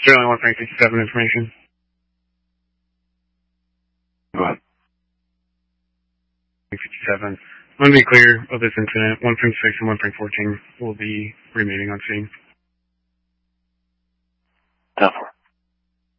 Sterling 1 Frank 67 information. Go ahead. 57. I want to be clear of this incident. 1 Frank 6 and 1 Frank 14 will be remaining on scene.